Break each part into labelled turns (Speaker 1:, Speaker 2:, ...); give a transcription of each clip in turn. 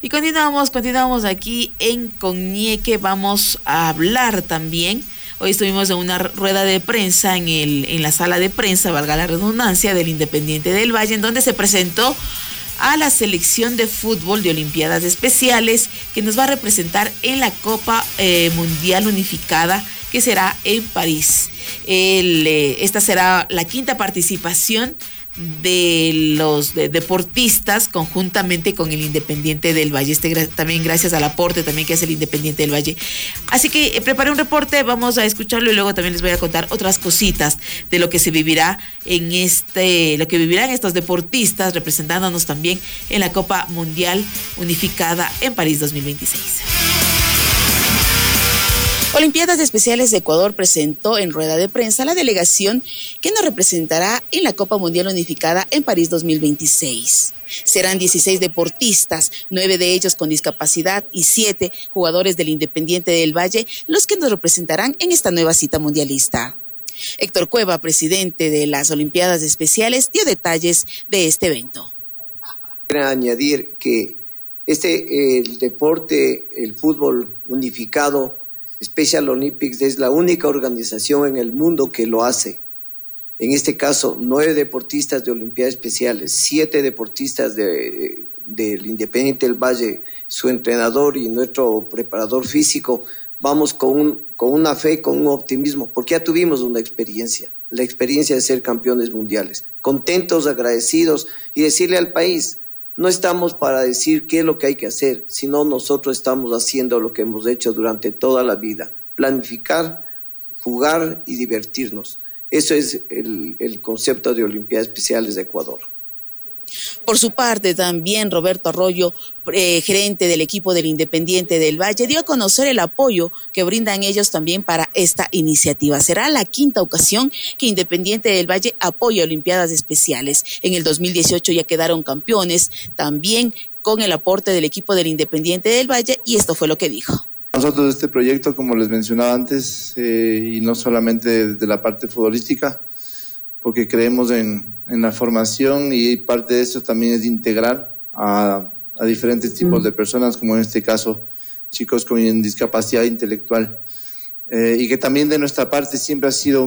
Speaker 1: Y continuamos aquí en Coñeque. Vamos a hablar también. Hoy estuvimos en una rueda de prensa en la sala de prensa, valga la redundancia, del Independiente del Valle, en donde se presentó a la selección de fútbol de Olimpiadas Especiales que nos va a representar en la Copa Mundial Unificada que será en París. Esta será la quinta participación de los deportistas conjuntamente con el Independiente del Valle, también gracias al aporte también que hace el Independiente del Valle. Así que preparé un reporte, vamos a escucharlo y luego también les voy a contar otras cositas de lo que se vivirá lo que vivirán estos deportistas representándonos también en la Copa Mundial Unificada en París 2026. Olimpiadas Especiales de Ecuador presentó en rueda de prensa la delegación que nos representará en la Copa Mundial Unificada en París 2026. Serán 16 deportistas, 9 de ellos con discapacidad y 7 jugadores del Independiente del Valle, los que nos representarán en esta nueva cita mundialista. Héctor Cueva, presidente de las Olimpiadas Especiales, dio detalles de este evento.
Speaker 2: Quiero añadir que el deporte, el fútbol unificado, Special Olympics es la única organización en el mundo que lo hace. En este caso, 9 deportistas de Olimpiadas Especiales, 7 deportistas del Independiente del Valle, su entrenador y nuestro preparador físico. Vamos con una fe, con un optimismo, porque ya tuvimos una experiencia, la experiencia de ser campeones mundiales. Contentos, agradecidos y decirle al país, no estamos para decir qué es lo que hay que hacer, sino nosotros estamos haciendo lo que hemos hecho durante toda la vida, planificar, jugar y divertirnos. Eso es el concepto de Olimpiadas Especiales de Ecuador.
Speaker 1: Por su parte, también Roberto Arroyo, gerente del equipo del Independiente del Valle, dio a conocer el apoyo que brindan ellos también para esta iniciativa. Será la quinta ocasión que Independiente del Valle apoya Olimpiadas Especiales. En el 2018 ya quedaron campeones, también con el aporte del equipo del Independiente del Valle, y esto fue lo que dijo.
Speaker 3: Nosotros este proyecto, como les mencionaba antes, y no solamente de la parte futbolística, porque creemos en la formación y parte de eso también es integrar a diferentes tipos de personas, como en este caso chicos con discapacidad intelectual. Y que también de nuestra parte siempre ha sido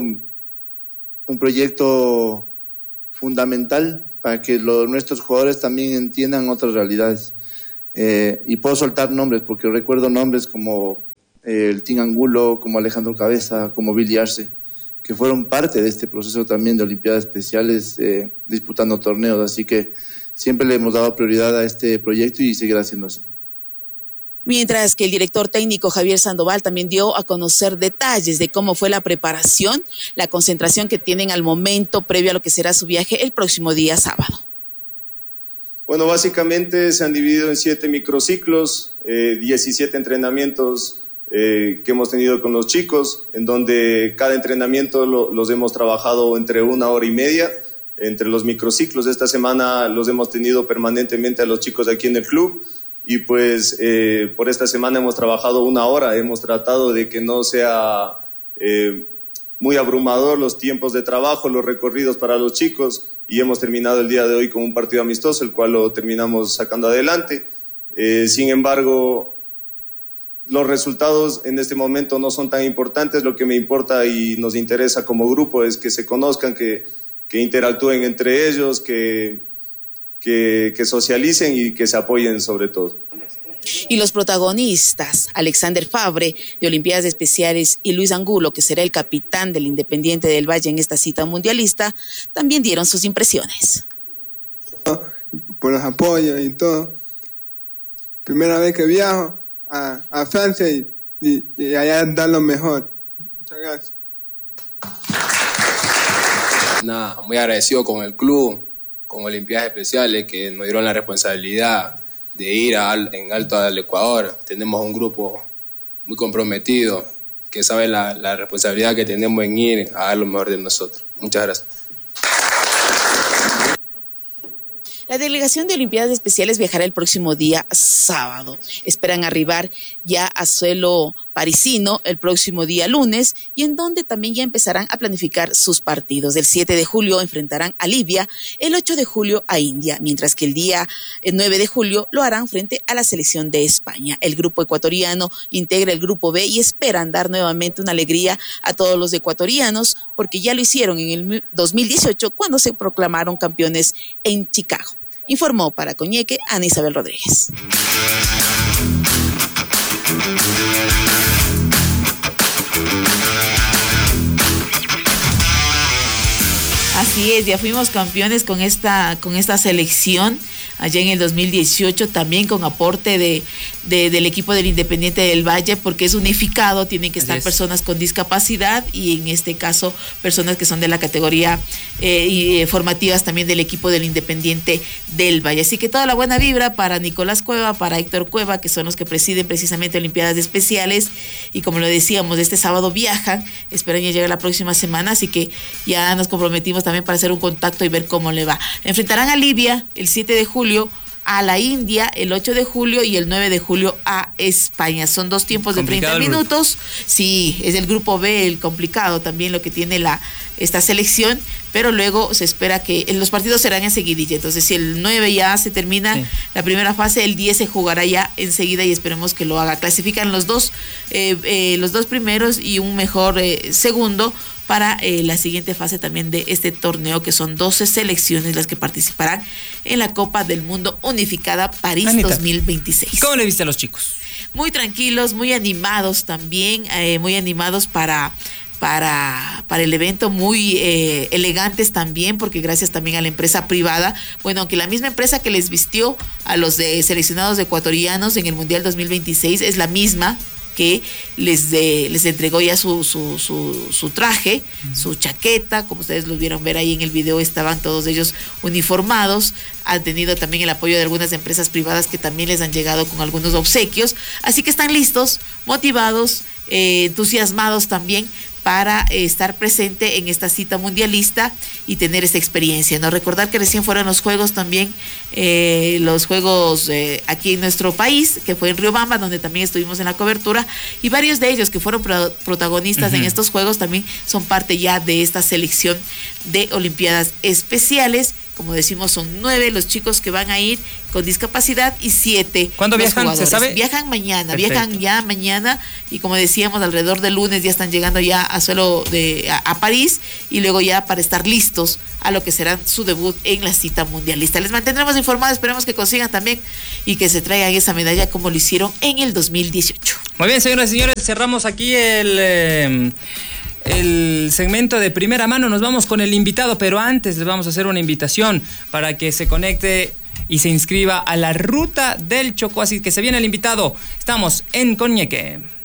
Speaker 3: un proyecto fundamental para que nuestros jugadores también entiendan otras realidades. Y puedo soltar nombres, porque recuerdo nombres como el Team Angulo, como Alejandro Cabeza, como Billy Arce, que fueron parte de este proceso también de Olimpiadas Especiales, disputando torneos. Así que siempre le hemos dado prioridad a este proyecto y seguirá siendo así.
Speaker 1: Mientras que el director técnico Javier Sandoval también dio a conocer detalles de cómo fue la preparación, la concentración que tienen al momento previo a lo que será su viaje el próximo día sábado.
Speaker 4: Bueno, básicamente se han dividido en 7 microciclos, 17 entrenamientos que hemos tenido con los chicos, en donde cada entrenamiento los hemos trabajado entre 1 hora y media, entre los microciclos. Esta semana los hemos tenido permanentemente a los chicos aquí en el club y pues por esta semana hemos trabajado 1 hora. Hemos tratado de que no sea muy abrumador los tiempos de trabajo, los recorridos para los chicos, y hemos terminado el día de hoy con un partido amistoso, el cual lo terminamos sacando adelante. Sin embargo, los resultados en este momento no son tan importantes. Lo que me importa y nos interesa como grupo es que se conozcan, que interactúen entre ellos, que socialicen y que se apoyen sobre todo.
Speaker 1: Y los protagonistas, Alexander Fabre, de Olimpiadas Especiales, y Luis Angulo, que será el capitán del Independiente del Valle en esta cita mundialista, también dieron sus impresiones.
Speaker 5: Por los apoyos y todo. Primera vez que viajo a Francia y allá dar lo mejor. Muchas gracias.
Speaker 6: Nada, muy agradecido con el club, con Olimpiadas Especiales, que nos dieron la responsabilidad de ir en alto al Ecuador. Tenemos un grupo muy comprometido, que sabe la responsabilidad que tenemos en ir a dar lo mejor de nosotros. Muchas gracias.
Speaker 1: La delegación de Olimpiadas Especiales viajará el próximo día sábado. Esperan arribar ya a suelo parisino el próximo día lunes, y en donde también ya empezarán a planificar sus partidos. El 7 de julio enfrentarán a Libia, el 8 de julio a India, mientras que el 9 de julio lo harán frente a la selección de España. El grupo ecuatoriano integra el grupo B y esperan dar nuevamente una alegría a todos los ecuatorianos, porque ya lo hicieron en el 2018 cuando se proclamaron campeones en Chicago. Informó para Coñeque Ana Isabel Rodríguez. Así es, ya fuimos campeones con esta selección allá en el 2018, también con aporte del equipo del Independiente del Valle, porque es unificado, tienen que estar personas con discapacidad y en este caso personas que son de la categoría formativas también del equipo del Independiente del Valle. Así que toda la buena vibra para Nicolás Cueva, para Héctor Cueva, que son los que presiden precisamente Olimpiadas Especiales, y como lo decíamos, este sábado viajan, esperan ya llegar la próxima semana, así que ya nos comprometimos también para hacer un contacto y ver cómo le va. Enfrentarán a Libia el 7 de julio, a la India el 8 de julio y el 9 de julio a España. Son 2 tiempos de 30 minutos. Sí, es el grupo B, el complicado también lo que tiene esta selección, pero luego se espera que los partidos serán enseguidilla. Entonces, si el 9 ya se termina la primera fase, el 10 se jugará ya enseguida y esperemos que lo haga. Clasifican los dos primeros y un mejor segundo para la siguiente fase también de este torneo, que son 12 selecciones las que participarán en la Copa del Mundo Unificada París, Anita, 2026.
Speaker 7: ¿Cómo le viste a los chicos?
Speaker 1: Muy tranquilos, muy animados también, muy animados para el evento, muy elegantes también, porque gracias también a la empresa privada, bueno, aunque la misma empresa que les vistió a los seleccionados ecuatorianos en el Mundial 2026 es la misma que les entregó ya su traje, su chaqueta, como ustedes lo vieron ver ahí en el video, estaban todos ellos uniformados. Han tenido también el apoyo de algunas empresas privadas que también les han llegado con algunos obsequios, así que están listos, motivados, entusiasmados también para estar presente en esta cita mundialista y tener esta experiencia, ¿no? Recordar que recién fueron los Juegos también, los Juegos aquí en nuestro país, que fue en Riobamba, donde también estuvimos en la cobertura, y varios de ellos que fueron protagonistas en estos Juegos también son parte ya de esta selección de Olimpiadas Especiales. Como decimos, son 9 los chicos que van a ir con discapacidad y 7.
Speaker 7: ¿Cuándo viajan?
Speaker 1: Jugadores.
Speaker 7: ¿Se sabe?
Speaker 1: Viajan mañana,
Speaker 7: Perfecto.
Speaker 1: Viajan ya mañana, y como decíamos, alrededor del lunes ya están llegando ya a París, y luego ya para estar listos a lo que será su debut en la cita mundialista. Les mantendremos informados, esperemos que consigan también y que se traigan esa medalla como lo hicieron en el 2018.
Speaker 7: Muy bien, señoras y señores, cerramos aquí el segmento de primera mano. Nos vamos con el invitado, pero antes les vamos a hacer una invitación para que se conecte y se inscriba a la Ruta del Chocó. Así que se viene el invitado. Estamos en Coñeque.